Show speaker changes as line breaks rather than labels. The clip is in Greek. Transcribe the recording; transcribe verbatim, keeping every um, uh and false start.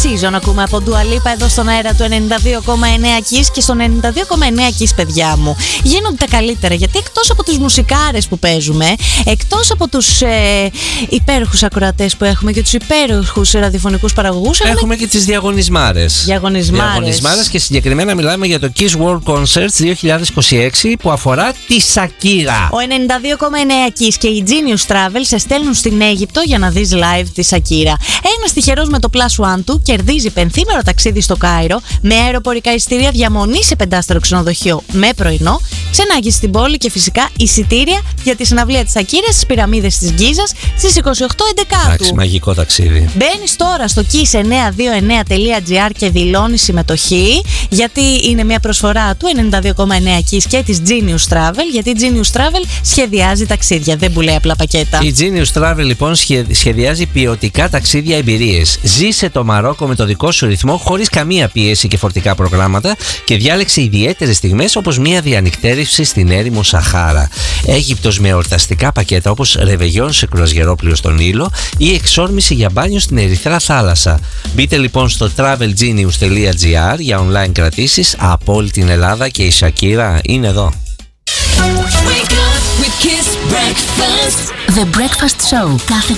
Season ακούμε από Dua Lipa εδώ στον αέρα του ενενήντα δύο κόμμα εννέα Kiss. Και στον ενενήντα δύο κόμμα εννέα Kiss, παιδιά μου, γίνονται τα καλύτερα. Γιατί εκτός από τους μουσικάρες που παίζουμε, εκτός από τους ε, υπέροχους ακροατές που έχουμε και τους υπέροχους ραδιοφωνικούς παραγωγούς,
έχουμε, έχουμε και τις διαγωνισμάρες.
Διαγωνισμάρες.
Διαγωνισμάρες και συγκεκριμένα μιλάμε για το Kiss World Concerts δύο χιλιάδες είκοσι έξι που αφορά τη Shakira.
Ο ενενήντα δύο κόμμα εννέα Kiss και η Genius Travel σε στέλνουν στην Αίγυπτο για να δεις live τη Shakira. Ένας τυχερός με το Plus One του κερδίζει πενθήμερο ταξίδι στο Κάιρο με αεροπορικά εισιτήρια διαμονή σε πεντάστερο ξενοδοχείο με πρωινό, ξενάγηση στην πόλη και φυσικά εισιτήρια για τη συναυλία της Shakira στις πυραμίδες της Γκίζας στις είκοσι οκτώ Εντεκάτου.
Εντάξει, μαγικό ταξίδι.
Μπαίνεις τώρα στο kiss εννιακόσια είκοσι εννέα τελεία τζι άρ και δηλώνεις συμμετοχή, γιατί είναι μια προσφορά του ενενήντα δύο κόμμα εννέα Kiss και της Genius Travel, γιατί η Genius Travel σχεδιάζει ταξίδια, δεν πουλάει απλά πακέτα.
Η Genius Travel λοιπόν σχεδιάζει ποιοτικά ταξίδια, εμπειρίες. Ζήσε το Μαρόκο με το δικό σου ρυθμό, χωρίς καμία πίεση και φορτικά προγράμματα, και διάλεξε ιδιαίτερες στιγμές όπως μια διανυκτέρευση στην έρημο Σαχάρα. Αίγυπτος με εορταστικά πακέτα όπως ρεβεγιόν σε κρουαζιερόπλοιο στον Ήλο ή εξόρμηση για μπάνιο στην Ερυθρά θάλασσα. Μπείτε λοιπόν στο travel genius τελεία τζι άρ για online κρατήσεις από όλη την Ελλάδα και η Shakira είναι εδώ.
The Breakfast Show κάθε